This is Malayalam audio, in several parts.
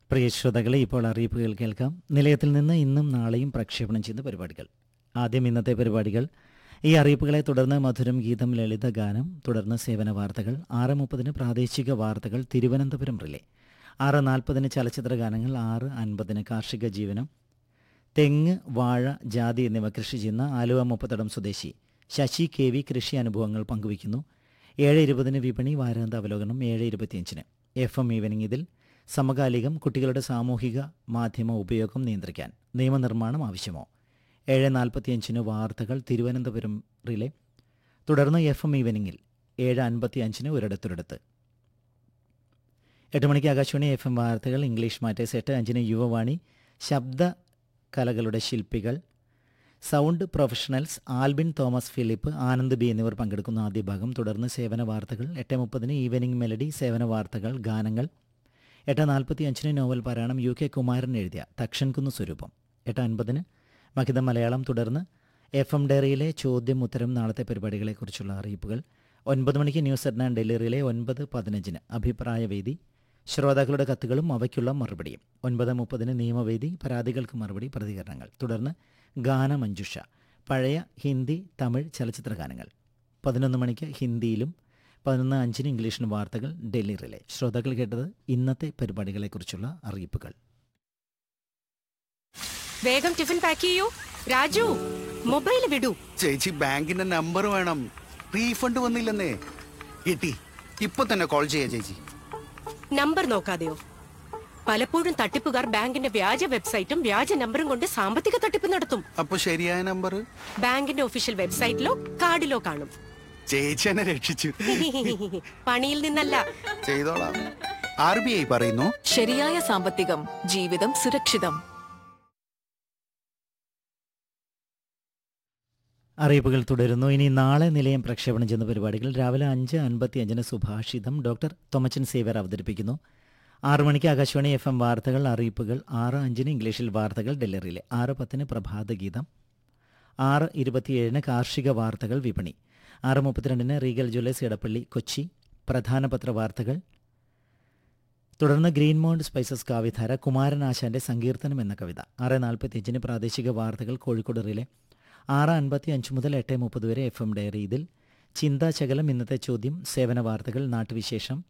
പ്രിയ ശ്രോതാക്കളെ, ഇപ്പോൾ അറിയിപ്പുകൾ കേൾക്കാം. നിലയത്തിൽ നിന്ന് ഇന്നും നാളെയും പ്രക്ഷേപണം ചെയ്യുന്ന പരിപാടികൾ. ആദ്യം ഇന്നത്തെ പരിപാടികൾ. ഈ അറിയിപ്പുകളെ തുടർന്ന് മധുരം ഗീതം, ലളിതഗാനം, തുടർന്ന് സേവന വാർത്തകൾ. 6:30 പ്രാദേശിക വാർത്തകൾ തിരുവനന്തപുരം റിലേ. 6:40 ചലച്ചിത്ര ഗാനങ്ങൾ. 6:50 കാർഷിക ജീവനം. തെങ്ങ്, വാഴ, ജാതി എന്നിവ കൃഷി ചെയ്യുന്ന ആലുവ മുപ്പത്തടം സ്വദേശി ശശി KV കൃഷി അനുഭവങ്ങൾ പങ്കുവയ്ക്കുന്നു. 7:20 വിപണി വാരാന്ത അവലോകനം. 7:25 FM ഈവനിംഗ്. ഇതിൽ സമകാലികം, കുട്ടികളുടെ സാമൂഹിക മാധ്യമ ഉപയോഗം നിയന്ത്രിക്കാൻ നിയമനിർമ്മാണം ആവശ്യമോ. 7:45 വാർത്തകൾ തിരുവനന്തപുരം റിലേ. തുടർന്ന് FM ഈവനിങ്ങിൽ 7:55 ഒരിടത്തൊരിടത്ത്. 8 മണിക്ക് ആകാശവാണി FM വാർത്തകൾ ഇംഗ്ലീഷ് മാറ്റേഴ്സ്. 8:05 യുവവാണി. ശബ്ദ കലകളുടെ ശില്പികൾ, sound professionals Albin Thomas Philip, Anand B എന്നിവർ പങ്കെടുക്കുന്ന ആദ്യ ഭാഗം. തുടർന്ന് സേവന വാർത്തകൾ. 8:30 ഈവനിംഗ് മെലഡി, സേവന വാർത്തകൾ, ഗാനങ്ങൾ. 8:45 നോവൽ പാരായണം UK കുമാരൻ എഴുതിയ തക്ഷൻകുന്ന് സ്വരൂപം. 8:50 മഹിതം മലയാളം. തുടർന്ന് FM ഡയറിയിലെ ചോദ്യം ഉത്തരം, നാളത്തെ പരിപാടികളെക്കുറിച്ചുള്ള അറിയിപ്പുകൾ. 9 മണിക്ക് ന്യൂസ് അറ്റ് 9 ഡൽഹിയിലെ. 9:15 അഭിപ്രായവേദി, ശ്രോതാക്കളുടെ കത്തുകളും അവയ്ക്കുള്ള മറുപടിയും. 9:30 നിയമവേദി, പരാതികൾക്ക് മറുപടി, പ്രതികരണങ്ങൾ. തുടർന്ന് ഗാനമഞ്ജുഷ, പഴയ ഹിന്ദി, തമിഴ് ചലച്ചിത്ര ഗാനങ്ങൾ. 11 മണിക്ക് ഹിന്ദിയിലും 11:05 ഇംഗ്ലീഷിന് വാർത്തകൾ ഡൽഹി റിലേ. ശ്രോതാക്കൾ കേട്ടത് ഇന്നത്തെ പരിപാടികളെക്കുറിച്ചുള്ള അറിയിപ്പുകൾ. വേഗം ടിഫിൻ പാക്ക് ചെയ്യൂ. രാജു, മൊബൈൽ വിടൂ. ചേച്ചി, ബാങ്കിന്റെ നമ്പർ വേണം. റീഫണ്ട് വന്നില്ലെന്നേ. കിട്ടി. ഇപ്പൊ തന്നെ കോൾ ചെയ്യാ ചേച്ചി. നമ്പർ നോക്കാതെയോ? പലപ്പോഴും തട്ടിപ്പുകാർ ബാങ്കിന്റെ വ്യാജ വെബ്സൈറ്റും വ്യാജ നമ്പറും കൊണ്ട് സാമ്പത്തിക തട്ടിപ്പ് നടത്തും. അപ്പൊ ശരിയായ നമ്പർ ബാങ്കിന്റെ ഒഫീഷ്യൽ വെബ്സൈറ്റിലോ കാർഡിലോ കാണും. ചേച്ചി എന്നെ രക്ഷിച്ചു. പണിയിൽ നിന്നല്ല, ചെയ്തോളാം. RBI പറയുന്നു, ശരിയായ സാമ്പത്തികം ജീവിതം സുരക്ഷിതം. അറിയിപ്പുകൾ തുടരുന്നു. ഇനി നാളെ നിലയം പ്രക്ഷേപണം ചെയ്യുന്ന പരിപാടികൾ. രാവിലെ 5:55 സുഭാഷിതം ഡോക്ടർ തോമച്ചൻ സേവ്യർ അവതരിപ്പിക്കുന്നു. 6 മണിക്ക് ആകാശവാണി FM വാർത്തകൾ, അറിയിപ്പുകൾ. 6:05 ഇംഗ്ലീഷിൽ വാർത്തകൾ ഡൽഹിയിലെ. 6:10 പ്രഭാതഗീതം. 6:27 കാർഷിക വാർത്തകൾ വിപണി. 6:32 റീഗൽ ജ്വല്ലേഴ്സ് ഇടപ്പള്ളി കൊച്ചി പ്രധാന പത്രവാർത്തകൾ. തുടർന്ന് ഗ്രീൻ മൗണ്ട് സ്പൈസസ് കാവ്യധാര, കുമാരനാശാന്റെ സങ്കീർത്തനം എന്ന കവിത. 6:45 പ്രാദേശിക വാർത്തകൾ കോഴിക്കോട് റിലേ. 6:55 മുതൽ 8:30 വരെ FM ഡയറി. ഇതിൽ ചിന്താശകലം, ഇന്നത്തെ ചോദ്യം, സേവന വാർത്തകൾ, നാട്ടുവിശേഷം.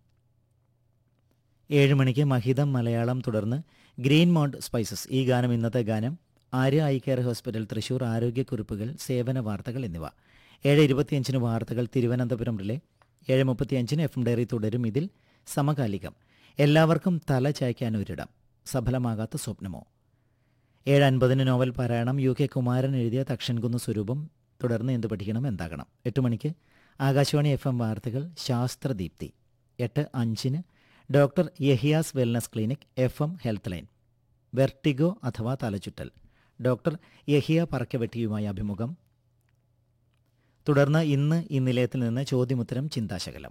7 മണിക്ക് മഹിതം മലയാളം. തുടർന്ന് ഗ്രീൻ മൗണ്ട് സ്പൈസസ്, ഈ ഗാനം, ഇന്നത്തെ ഗാനം, Arya eye care hospital Thrissur, ആരോഗ്യക്കുറിപ്പുകൾ, സേവന വാർത്തകൾ എന്നിവ. 7:25 വാർത്തകൾ തിരുവനന്തപുരം റിലേ. 7:35 FM ഡയറി തുടരും. ഇതിൽ സമകാലികം, എല്ലാവർക്കും തല ചായ്ക്കാൻ ഒരിടം, സഫലമാകാത്ത സ്വപ്നമോ. 7:50 നോവൽ പാരായണം UK കുമാരൻ എഴുതിയ തക്ഷൻകുന്ന് സ്വരൂപം. തുടർന്ന് എന്ത് പഠിക്കണം എന്താകണം. 8 മണിക്ക് ആകാശവാണി FM വാർത്തകൾ ശാസ്ത്രദീപ്തി. 8:05 doctor Yahiya's wellness clinic FM health line. Vertigo അഥവാ തലചുറ്റൽ, ഡോക്ടർ യഹിയ പറക്കവെട്ടിയുമായി അഭിമുഖം. തുടർന്ന് ഇന്ന് ഈ നിലയത്തിൽ നിന്ന് ചോദ്യമുത്തരം, ചിന്താശകലം.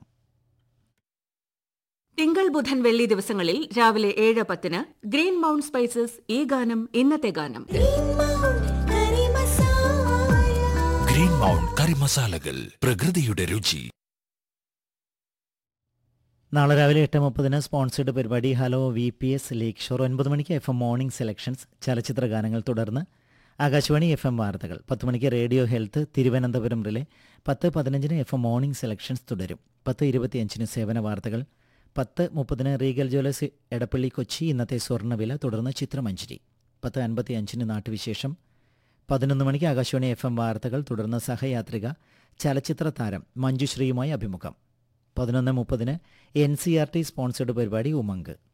തിങ്കൾ ബുധൻ വെള്ളി ദിവസങ്ങളിൽ രാവിലെ 7:10 ഗ്രീൻ മൗണ്ട് സ്പൈസസ്, ഈ ഗാനം, ഇന്നത്തെ ഗാനം. ഗ്രീൻ മൗണ്ട് കറി മസാലകൾ, പ്രകൃതിയുടെ രുചി. നാളെ രാവിലെ 8:30 സ്പോൺസേഡ് പരിപാടി ഹലോ VPS ലേക്ക് ഷോർ. 9 മണിക്ക് FM മോർണിംഗ് സെലക്ഷൻസ് ചലച്ചിത്ര ഗാനങ്ങൾ. തുടർന്ന് ആകാശവാണി FM വാർത്തകൾ. 10 മണിക്ക് radio health Thiruvananthapuram relay. 10:15 FM morning selections തുടരും. 10:25 സേവന വാർത്തകൾ. 10:30 റീഗൽ ജ്വല്ലേഴ്സ് എടപ്പള്ളി കൊച്ചി, ഇന്നത്തെ സ്വർണ്ണവില. തുടർന്ന് ചിത്രമഞ്ജരി. 10:55 നാട്ടുവിശേഷം. 11 മണിക്ക് ആകാശവാണി FM വാർത്തകൾ. തുടർന്ന് സഹയാത്രിക, ചലച്ചിത്ര താരം മഞ്ജുശ്രീയുമായി അഭിമുഖം. 11:30 NCERT സ്പോൺസേഡ് പരിപാടി ഉമങ്ക്.